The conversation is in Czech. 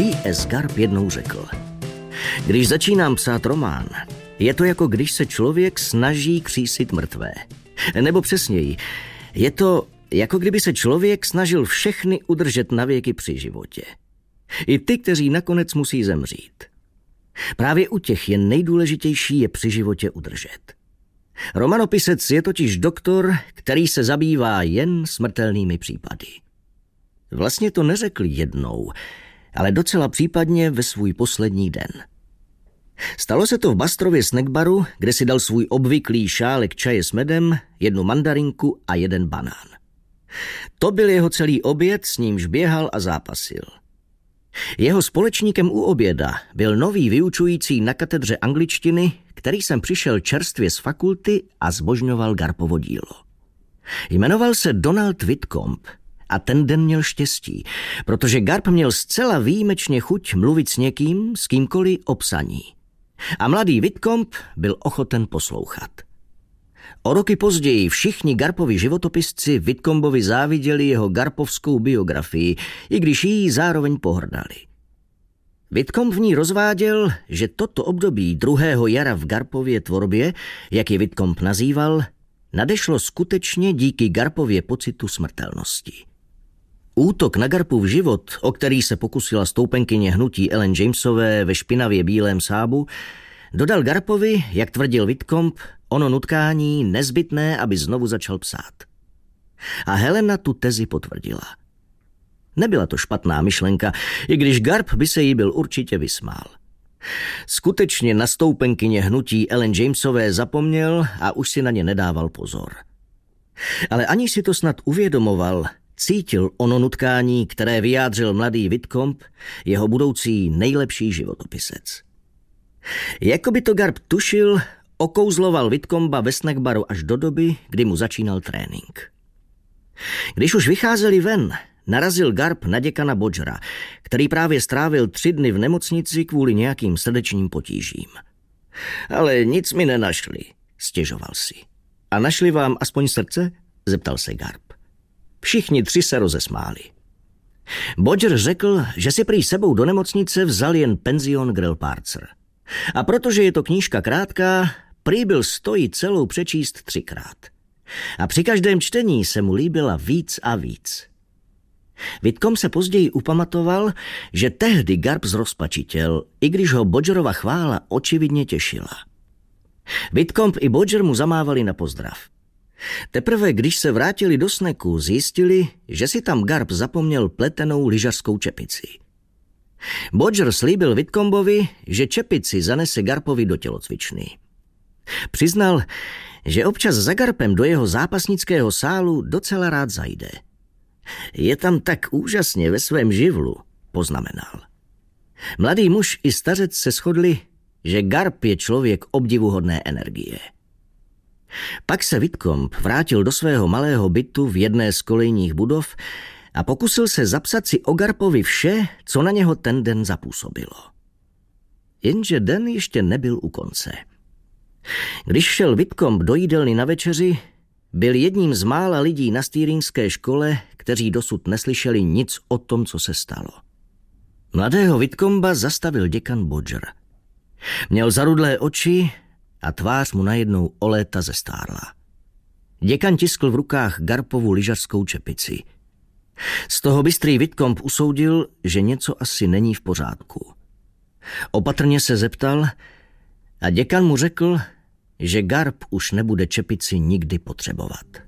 V.S. Garp jednou řekl: Když začínám psát román, je to jako když se člověk snaží křísit mrtvé. Nebo přesněji, je to jako kdyby se člověk snažil všechny udržet navěky při životě. I ty, kteří nakonec musí zemřít. Právě u těch je nejdůležitější je při životě udržet. Romanopisec je totiž doktor, který se zabývá jen smrtelnými případy. Vlastně to neřekl jednou, ale docela případně ve svůj poslední den. Stalo se to v Bastrově snackbaru, kde si dal svůj obvyklý šálek čaje s medem, jednu mandarinku a jeden banán. To byl jeho celý oběd, s nímž běhal a zápasil. Jeho společníkem u oběda byl nový vyučující na katedře angličtiny, který sem přišel čerstvě z fakulty a zbožňoval Garpovo dílo. Jmenoval se Donald Whitcomb a ten den měl štěstí, protože Garp měl zcela výjimečně chuť mluvit s někým, s kýmkoliv o psaní. A mladý Whitcomb byl ochoten poslouchat. O roky později všichni Garpovi životopisci Whitcombovi záviděli jeho garpovskou biografii, i když jí zároveň pohrdali. Whitcomb v ní rozváděl, že toto období druhého jara v Garpově tvorbě, jak je Whitcomb nazýval, nadešlo skutečně díky Garpově pocitu smrtelnosti. Útok na Garpův život, o který se pokusila stoupenkyně hnutí Ellen Jamesové ve špinavě bílém sábu, dodal Garpovi, jak tvrdil Whitcomb, ono nutkání nezbytné, aby znovu začal psát. A Helena tu tezi potvrdila. Nebyla to špatná myšlenka, i když Garp by se jí byl určitě vysmál. Skutečně na stoupenkyně hnutí Ellen Jamesové zapomněl a už si na ně nedával pozor. Ale ani si to snad uvědomoval, cítil ono nutkání, které vyjádřil mladý Whitcomb, jeho budoucí nejlepší životopisec. Jako by to Garp tušil, okouzloval Whitcomba ve snackbaru až do doby, kdy mu začínal trénink. Když už vycházeli ven, narazil Garp na děkana Bodgera, který právě strávil 3 dny v nemocnici kvůli nějakým srdečním potížím. Ale nic mi nenašli, stěžoval si. A našli vám aspoň srdce? Zeptal se Garp. Všichni 3 se rozesmáli. Bodger řekl, že si prý sebou do nemocnice vzal jen penzion Grillparzer. A protože je to knížka krátká, prý byl stojí celou přečíst 3krát. A při každém čtení se mu líbila víc a víc. Whitcomb se později upamatoval, že tehdy Garp zrozpačitěl, i když ho Bodgerova chvála očividně těšila. Whitcomb i Bodger mu zamávali na pozdrav. Teprve, když se vrátili do sneku, zjistili, že si tam Garp zapomněl pletenou lyžařskou čepici. Bodger slíbil Whitcombovi, že čepici zanese Garpovi do tělocvičny. Přiznal, že občas za Garpem do jeho zápasnického sálu docela rád zajde. Je tam tak úžasně ve svém živlu, poznamenal. Mladý muž i stařec se shodli, že Garp je člověk obdivuhodné energie. Pak se Whitcomb vrátil do svého malého bytu v jedné z kolejních budov a pokusil se zapsat si o Garpovi vše, co na něho ten den zapůsobilo. Jenže den ještě nebyl u konce. Když šel Whitcomb do jídelny na večeři, byl jedním z mála lidí na Stýrínské škole, kteří dosud neslyšeli nic o tom, co se stalo. Mladého Whitcomba zastavil děkan Bodger. Měl zarudlé oči a tvář mu najednou o léta zestárla. Děkan tiskl v rukách Garpovu lyžařskou čepici. Z toho bystrý Whitcomb usoudil, že něco asi není v pořádku. Opatrně se zeptal a děkan mu řekl, že Garp už nebude čepici nikdy potřebovat.